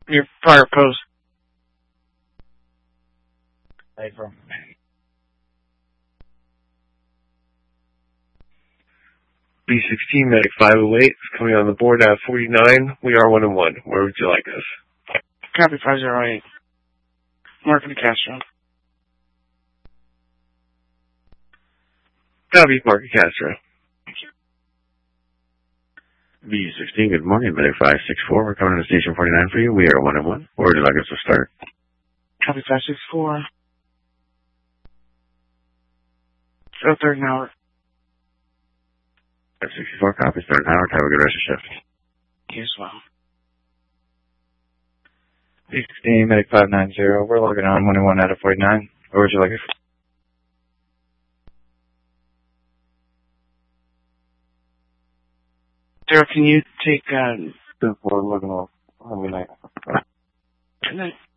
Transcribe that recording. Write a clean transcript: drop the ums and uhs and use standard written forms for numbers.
Your prior post. April. B16, Medic 508 is coming on the board at 49. We are 1-1. Where would you like us? Copy 508. Mark Castro. Copy, Mark Castro. B16, good morning, Medic 564. We're coming to Station 49 for you. We are 1-1. Where would you like us to start? Copy 564. So third an hour. 564, copy, start an hour. Have a good rest of your shift. You as well. B16, Medic 590. We're logging on 1-1 out of 49. Where would you like us? Daryl, can you take, We're looking off. Good night.